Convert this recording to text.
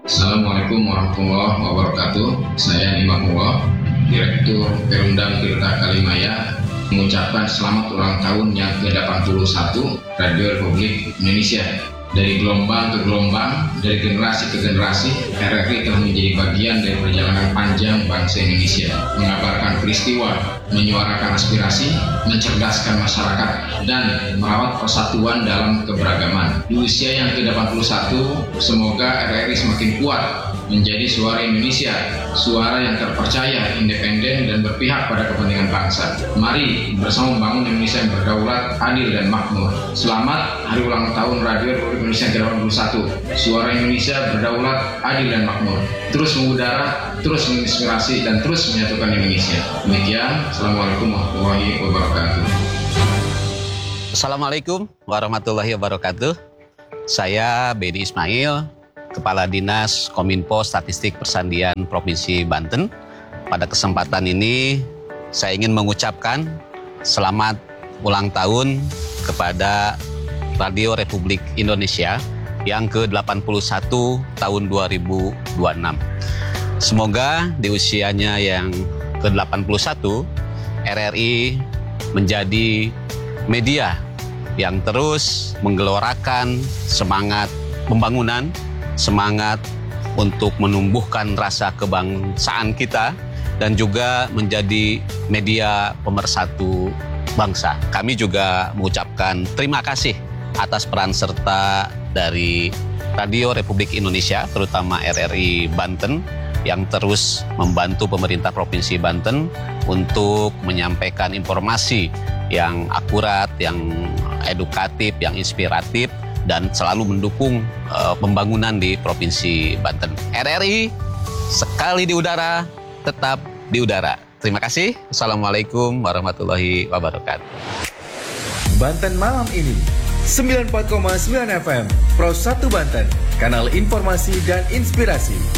Assalamualaikum warahmatullahi wabarakatuh. Saya Imamullah, Direktur Perumdam Tirta Kalimaya, mengucapkan selamat ulang tahun yang ke-81 Radio Republik Indonesia. Dari gelombang ke gelombang, dari generasi ke generasi, RRI telah menjadi bagian dari perjalanan panjang bangsa Indonesia, mengabarkan peristiwa, menyuarakan aspirasi, mencerdaskan masyarakat, dan merawat persatuan dalam keberagaman. Di usia yang ke-81, semoga RRI semakin kuat menjadi suara Indonesia, suara yang terpercaya, independen, dan berpihak pada kepentingan bangsa. Mari bersama membangun Indonesia yang berdaulat, adil, dan makmur. Selamat Hari Ulang Tahun Radio Republik Indonesia ke-81. Suara Indonesia berdaulat, adil, dan makmur. Terus mengudara, terus menginspirasi, dan terus menyatukan Indonesia. Demikian, Assalamualaikum warahmatullahi wabarakatuh. Assalamualaikum warahmatullahi wabarakatuh. Saya Bedi Ismail, Kepala Dinas Kominfo Statistik Persandian Provinsi Banten. Pada kesempatan ini saya ingin mengucapkan selamat ulang tahun kepada Radio Republik Indonesia yang ke-81 tahun 2026. Semoga di usianya yang ke-81 RRI menjadi media yang terus menggelorakan semangat pembangunan, semangat untuk menumbuhkan rasa kebangsaan kita, dan juga menjadi media pemersatu bangsa. Kami juga mengucapkan terima kasih atas peran serta dari Radio Republik Indonesia, terutama RRI Banten, yang terus membantu pemerintah Provinsi Banten untuk menyampaikan informasi yang akurat, yang edukatif, yang inspiratif, dan selalu mendukung pembangunan di Provinsi Banten. RRI sekali di udara, tetap di udara. Terima kasih. Assalamualaikum warahmatullahi wabarakatuh. Banten Malam ini 94,9 FM Pro 1 Banten, kanal informasi dan inspirasi.